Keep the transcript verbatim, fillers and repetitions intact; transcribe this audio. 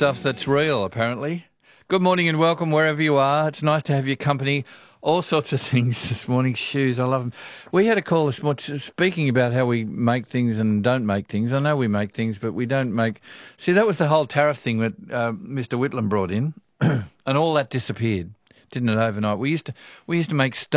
stuff that's real, apparently. Good morning and welcome wherever you are. It's nice to have your company. All sorts of things this morning. Shoes, I love them. We had a call this morning speaking about how we make things and don't make things. I know we make things, but we don't make... See, that was the whole tariff thing that uh, Mister Whitlam brought in, and all that disappeared, didn't it, overnight? We used to, we used to make...